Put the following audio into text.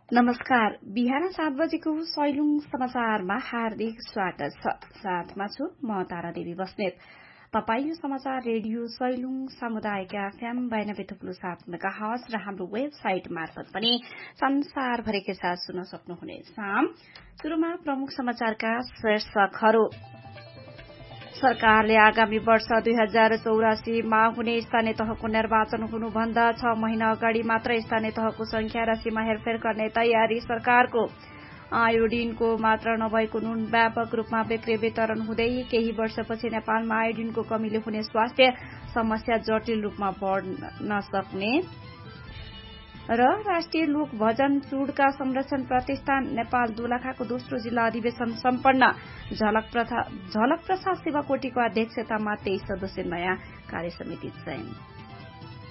नमस्कार। बिहान 7 बजेको सैलुङ समाचारमा हार्दिक स्वागत छ। साथमा छु म तारा देवी बस्नेत। तपाई यो समाचार रेडियो सैलुङ सामुदायिक एफएम 92.7 मेगाहर्ज र हाम्रो वेबसाइट मार्फत पनि संसारभरिकै साथ सुन्न सक्नुहुनेछ। सुरुमा प्रमुख समाचारका शीर्षकहरू। सरकारले आगामी वर्ष 2084 मा हुने स्थानीय तहको निर्वाचन हुनुभन्दा 6 महिना अगाडि मात्र स्थानीय तहको संख्या र सीमा हेरफेर गर्ने तयारी सरकारको। आयोडिनको मात्रा नभएको नुन व्यापक रूपमा बिक्री वितरण हुँदै केही वर्षपछि नेपालमा आयोडिनको कमीले हुने स्वास्थ्य समस्या जटिल रूपमा बढ्न सक्ने र राष्ट्रिय लोक भजन चूड़का संरक्षण प्रतिष्ठान नेपाल दोलखाको दोस्रो जिल्ला अधिवेशन सम्पन्न। झलक प्रसाद शिवकोटीको अध्यक्षतामा 23 सदस्यीय नयाँ कार्यसमिति चयन।